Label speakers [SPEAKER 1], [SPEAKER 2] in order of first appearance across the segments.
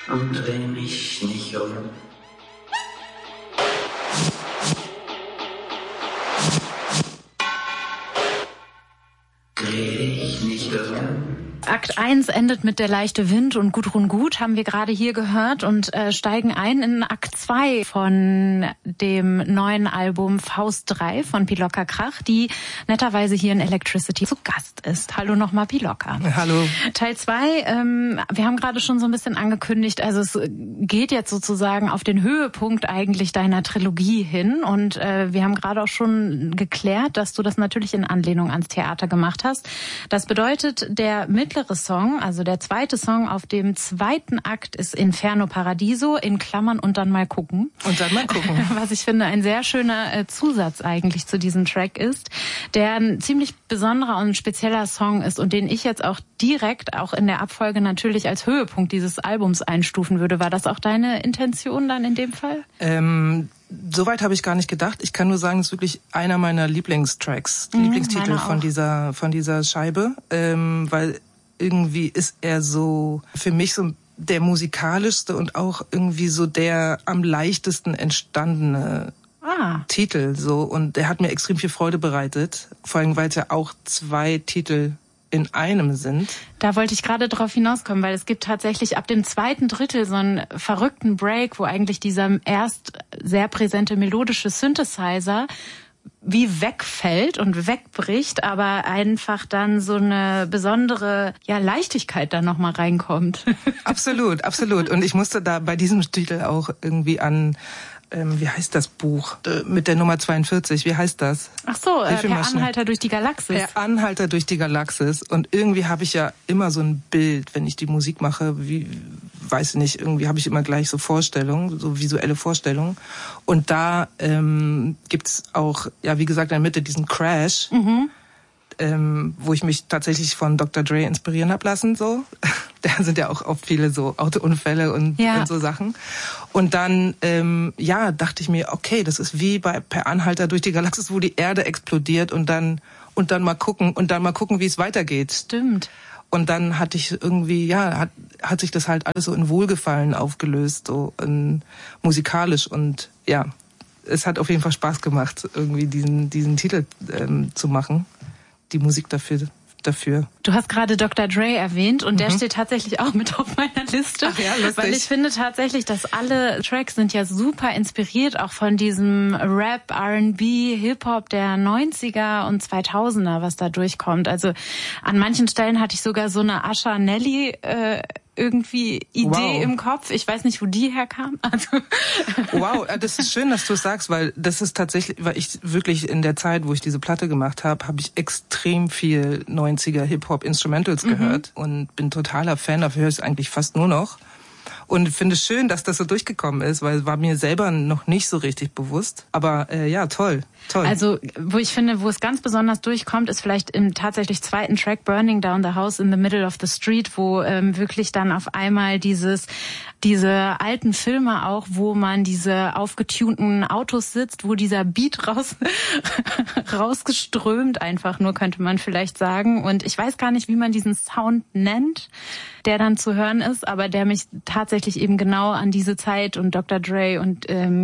[SPEAKER 1] und dreh mich nicht um. Dreh dich nicht um.
[SPEAKER 2] Akt 1 endet mit Der leichte Wind und Gudrun Gut haben wir gerade hier gehört und steigen ein in Akt 2 von dem neuen Album Faust 3 von Pilocka Krach, die netterweise hier in Electricity zu Gast ist. Hallo nochmal, Pilocka.
[SPEAKER 3] Hallo.
[SPEAKER 2] Teil 2, wir haben gerade schon so ein bisschen angekündigt, also es geht jetzt sozusagen auf den Höhepunkt eigentlich deiner Trilogie hin und wir haben gerade auch schon geklärt, dass du das natürlich in Anlehnung ans Theater gemacht hast. Das bedeutet, der mittlere Song, also der zweite Song auf dem zweiten Akt ist Inferno Paradiso, in Klammern und dann mal gucken.
[SPEAKER 3] Und dann mal gucken.
[SPEAKER 2] Was ich finde ein sehr schöner Zusatz eigentlich zu diesem Track ist, der ein ziemlich besonderer und spezieller Song ist und den ich jetzt auch direkt auch in der Abfolge natürlich als Höhepunkt dieses Albums einstufen würde. War das auch deine Intention dann in dem Fall?
[SPEAKER 3] Soweit habe ich gar nicht gedacht. Ich kann nur sagen, es ist wirklich einer meiner Lieblingstracks, Lieblingstitel von dieser Scheibe, weil irgendwie ist er so für mich so der musikalischste und auch irgendwie so der am leichtesten entstandene Titel so, und der hat mir extrem viel Freude bereitet, vor allem weil es ja auch 2 Titel in einem sind.
[SPEAKER 2] Da wollte ich gerade drauf hinauskommen, weil es gibt tatsächlich ab dem zweiten Drittel so einen verrückten Break, wo eigentlich dieser erst sehr präsente melodische Synthesizer wie wegfällt und wegbricht, aber einfach dann so eine besondere Leichtigkeit da nochmal reinkommt.
[SPEAKER 3] Absolut, absolut. Und ich musste da bei diesem Titel auch irgendwie an wie heißt das Buch mit der Nummer 42? Wie heißt das?
[SPEAKER 2] Ach so, Per Anhalter durch die Galaxis.
[SPEAKER 3] Per Anhalter durch die Galaxis. Und irgendwie habe ich ja immer so ein Bild, wenn ich die Musik mache, weiß nicht, irgendwie habe ich immer gleich so Vorstellungen, so visuelle Vorstellungen. Und da gibt's auch, ja, wie gesagt, in der Mitte diesen Crash, wo ich mich tatsächlich von Dr. Dre inspirieren hab lassen, so. Da sind ja auch oft viele so Autounfälle und so Sachen. Und dann, dachte ich mir, okay, das ist wie bei Per Anhalter durch die Galaxis, wo die Erde explodiert und dann mal gucken, wie es weitergeht.
[SPEAKER 2] Stimmt.
[SPEAKER 3] Und dann hatte ich irgendwie, hat sich das halt alles so in Wohlgefallen aufgelöst, so musikalisch, und ja, es hat auf jeden Fall Spaß gemacht, irgendwie diesen Titel zu machen. Die Musik dafür.
[SPEAKER 2] Du hast gerade Dr. Dre erwähnt und der steht tatsächlich auch mit auf meiner Liste.
[SPEAKER 3] Ach ja, lustig.
[SPEAKER 2] Weil ich finde tatsächlich, dass alle Tracks sind ja super inspiriert, auch von diesem Rap, R&B, Hip-Hop der 90er und 2000er, was da durchkommt. Also an manchen Stellen hatte ich sogar so eine Asha Nelly irgendwie Idee im Kopf. Ich weiß nicht, wo die herkam. Also
[SPEAKER 3] wow, das ist schön, dass du es sagst, weil das ist tatsächlich, weil ich wirklich in der Zeit, wo ich diese Platte gemacht habe, habe ich extrem viel 90er Hip-Hop-Instrumentals gehört und bin totaler Fan, dafür höre ich es eigentlich fast nur noch. Und finde es schön, dass das so durchgekommen ist, weil es war mir selber noch nicht so richtig bewusst. Aber toll.
[SPEAKER 2] Also, wo ich finde, wo es ganz besonders durchkommt, ist vielleicht im tatsächlich zweiten Track Burning Down the House in the Middle of the Street, wo wirklich dann auf einmal diese alten Filme auch, wo man diese aufgetunten Autos sitzt, wo dieser Beat rausgeströmt einfach nur, könnte man vielleicht sagen. Und ich weiß gar nicht, wie man diesen Sound nennt, der dann zu hören ist, aber der mich tatsächlich eben genau an diese Zeit und Dr. Dre und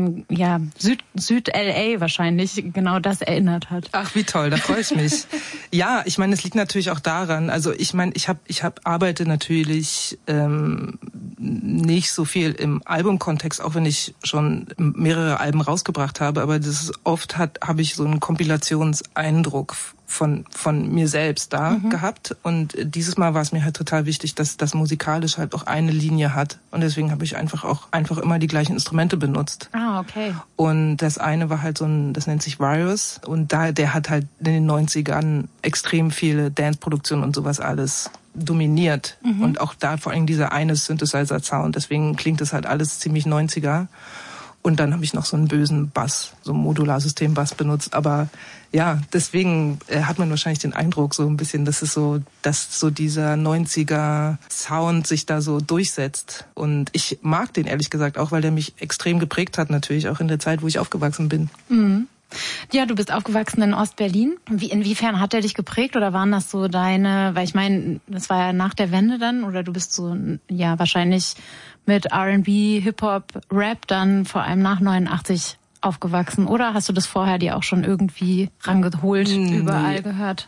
[SPEAKER 2] Süd-LA wahrscheinlich genau das erinnert hat.
[SPEAKER 3] Ach, wie toll, da freue ich mich. Ja, ich meine, es liegt natürlich auch daran, also ich meine, ich arbeite natürlich nicht so viel im Albumkontext, auch wenn ich schon mehrere Alben rausgebracht habe, aber das ist oft habe ich so einen Kompilationseindruck von mir selbst da gehabt, und dieses Mal war es mir halt total wichtig, dass das musikalisch halt auch eine Linie hat, und deswegen habe ich einfach immer die gleichen Instrumente benutzt.
[SPEAKER 2] Ah, okay.
[SPEAKER 3] Und das eine war halt das nennt sich Virus, und der hat halt in den 90ern extrem viele Dance-Produktionen und sowas alles dominiert, und auch da vor allem dieser eine Synthesizer-Sound, deswegen klingt das halt alles ziemlich 90er. Und dann habe ich noch so einen bösen Bass, so einen Modularsystem-Bass benutzt. Aber ja, deswegen hat man wahrscheinlich den Eindruck so ein bisschen, dass so dieser 90er-Sound sich da so durchsetzt. Und ich mag den ehrlich gesagt auch, weil der mich extrem geprägt hat, natürlich auch in der Zeit, wo ich aufgewachsen bin.
[SPEAKER 2] Mhm. Ja, du bist aufgewachsen in Ostberlin. Inwiefern hat er dich geprägt oder waren das so deine, weil ich meine, das war ja nach der Wende dann oder du bist so, ja, wahrscheinlich mit R&B, Hip-Hop, Rap dann vor allem nach 89 aufgewachsen oder hast du das vorher dir auch schon irgendwie rangeholt, überall gehört?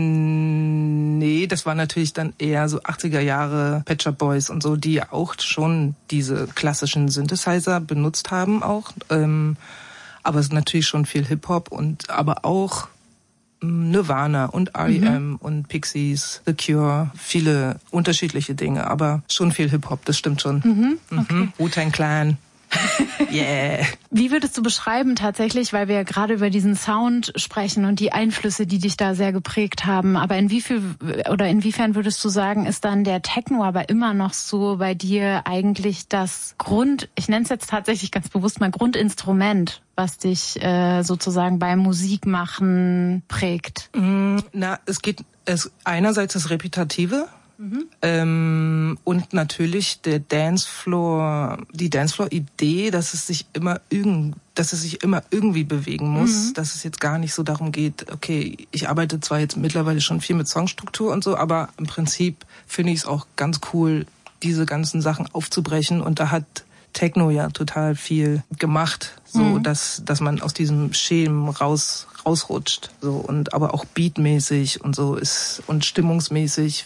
[SPEAKER 3] Nee, das war natürlich dann eher so 80er Jahre Pet Shop Boys und so, die auch schon diese klassischen Synthesizer benutzt haben auch. Aber es ist natürlich schon viel Hip-Hop und aber auch Nirvana und R.E.M. und Pixies, The Cure, viele unterschiedliche Dinge, aber schon viel Hip-Hop, das stimmt schon.
[SPEAKER 2] Okay.
[SPEAKER 3] Wu-Tang Clan. Yeah.
[SPEAKER 2] Wie würdest du beschreiben tatsächlich, weil wir ja gerade über diesen Sound sprechen und die Einflüsse, die dich da sehr geprägt haben, aber inwiefern würdest du sagen, ist dann der Techno aber immer noch so bei dir eigentlich das ich nenne es jetzt tatsächlich ganz bewusst mal Grundinstrument, was dich sozusagen beim Musikmachen prägt?
[SPEAKER 3] Es geht einerseits das Repetitive. Und natürlich die Dancefloor-Idee, dass es sich immer irgendwie bewegen muss, dass es jetzt gar nicht so darum geht, okay, ich arbeite zwar jetzt mittlerweile schon viel mit Songstruktur und so, aber im Prinzip finde ich es auch ganz cool, diese ganzen Sachen aufzubrechen und da hat Techno ja total viel gemacht, so dass man aus diesem Schemen rausrutscht, so und aber auch beatmäßig und so ist und stimmungsmäßig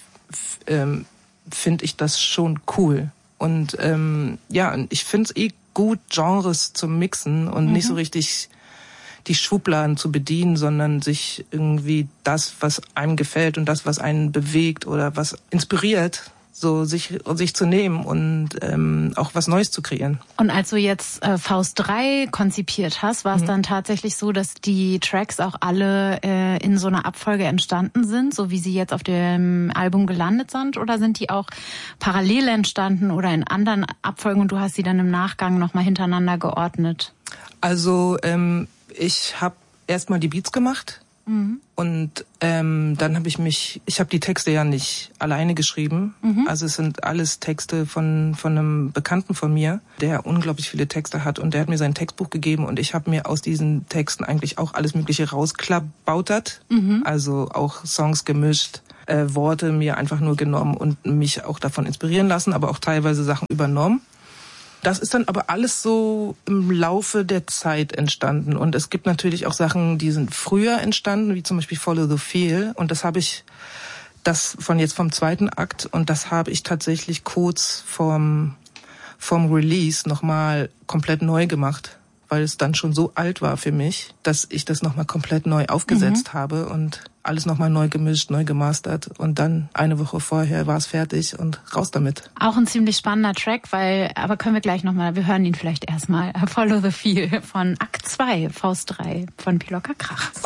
[SPEAKER 3] finde ich das schon cool. Und ich finde es gut, Genres zu mixen und nicht so richtig die Schubladen zu bedienen, sondern sich irgendwie das, was einem gefällt und das, was einen bewegt oder was inspiriert, so sich zu nehmen und auch was Neues zu kreieren.
[SPEAKER 2] Und als du jetzt Faust 3 konzipiert hast, war es dann tatsächlich so, dass die Tracks auch alle in so einer Abfolge entstanden sind, so wie sie jetzt auf dem Album gelandet sind? Oder sind die auch parallel entstanden oder in anderen Abfolgen und du hast sie dann im Nachgang nochmal hintereinander geordnet?
[SPEAKER 3] Also ich habe erstmal die Beats gemacht. Und dann habe ich habe die Texte ja nicht alleine geschrieben. Also es sind alles Texte von einem Bekannten von mir, der unglaublich viele Texte hat und der hat mir sein Textbuch gegeben und ich habe mir aus diesen Texten eigentlich auch alles Mögliche rausklabautert. Also auch Songs gemischt, Worte mir einfach nur genommen und mich auch davon inspirieren lassen, aber auch teilweise Sachen übernommen. Das ist dann aber alles so im Laufe der Zeit entstanden. Und es gibt natürlich auch Sachen, die sind früher entstanden, wie zum Beispiel Follow the Feel. Und das vom zweiten Akt. Und das habe ich tatsächlich kurz vom Release nochmal komplett neu gemacht. Weil es dann schon so alt war für mich, dass ich das nochmal komplett neu aufgesetzt habe und alles nochmal neu gemischt, neu gemastert und dann eine Woche vorher war es fertig und raus damit.
[SPEAKER 2] Auch ein ziemlich spannender Track, aber können wir gleich nochmal, wir hören ihn vielleicht erstmal, Follow the Feel von Akt 2, Faust 3 von Pilocker Krach.